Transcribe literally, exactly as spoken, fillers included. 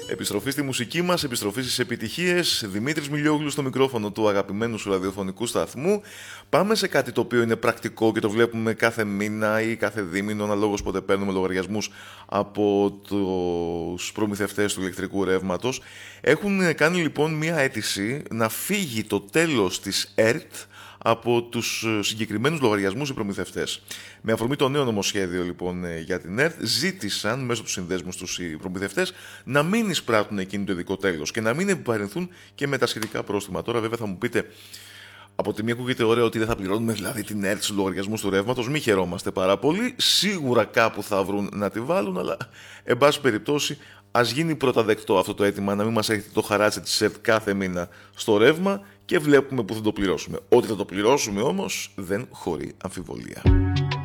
Επιστροφή στη μουσική μας, επιστροφή στις επιτυχίες. Δημήτρης Μιλιόγλου στο μικρόφωνο του αγαπημένου σου ραδιοφωνικού σταθμού. Πάμε σε κάτι το οποίο είναι πρακτικό και το βλέπουμε κάθε μήνα ή κάθε δίμηνο, αναλόγως πότε παίρνουμε λογαριασμούς από τους προμηθευτές του ηλεκτρικού ρεύματος. Έχουν κάνει λοιπόν μια αίτηση να φύγει το τέλος της ΕΡΤ από τους συγκεκριμένους λογαριασμούς οι προμηθευτές. Με αφορμή το νέο νομοσχέδιο λοιπόν για την ΕΡΤ, ζήτησαν μέσω του συνδέσμου τους οι προμηθευτές να μην εισπράττουν εκείνο το ειδικό τέλος και να μην επιβαρυνθούν και με τα σχετικά πρόστιμα. Τώρα, βέβαια, θα μου πείτε, από τη μία ακούγεται ωραίο ότι δεν θα πληρώνουμε δηλαδή την ΕΡΤ στους λογαριασμούς του ρεύματος. Μη χαιρόμαστε πάρα πολύ. Σίγουρα κάπου θα βρουν να τη βάλουν, αλλά εν πάση περιπτώσει, ας γίνει πρώτα δεκτό αυτό το αίτημα να μην μας έχετε το χαράτσι της ΕΡΤ κάθε μήνα στο ρεύμα και βλέπουμε που θα το πληρώσουμε. Ότι θα το πληρώσουμε όμως δεν χωρεί αμφιβολία.